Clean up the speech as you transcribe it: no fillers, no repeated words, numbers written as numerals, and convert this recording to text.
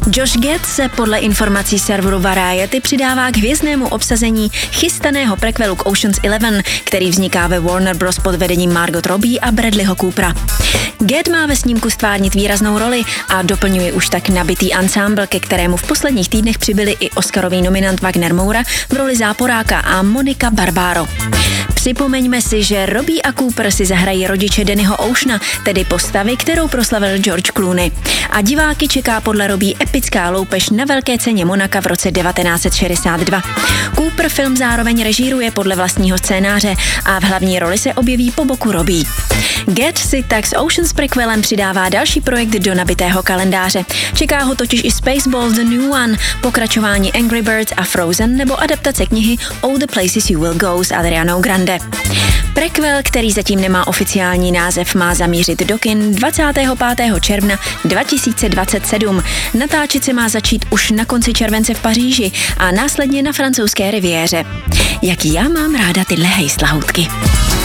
Josh Gad se podle informací serveru Variety přidává k hvězdnému obsazení chystaného prequelu k Ocean's 11, který vzniká ve Warner Bros. Pod vedením Margot Robbie a Bradleyho Coopera. Gad má ve snímku stvárnit výraznou roli a doplňuje už tak nabitý ansámbl, ke kterému v posledních týdnech přibyli i Oscarový nominant Wagner Moura v roli záporáka a Monica Barbaro. Připomeňme si, že Robbie a Cooper si zahrají rodiče Dannyho Oceana, tedy postavy, kterou proslavil George Clooney. A diváky čeká podle Robbie epická loupež na velké ceně Monaka v roce 1962. Cooper film zároveň režíruje podle vlastního scénáře a v hlavní roli se objeví po boku Robbie. Gad si tak s Ocean's prequelem přidává další projekt do nabitého kalendáře. Čeká ho totiž i Spaceballs The New One, pokračování Angry Birds a Frozen nebo adaptace knihy All the Places You Will Go s Arianou Grande. Prequel, který zatím nemá oficiální název, má zamířit do kin 25. června 2027. Natáčet se má začít už na konci července v Paříži a následně na francouzské riviéře. Jak já mám ráda tyhle hejslahoutky.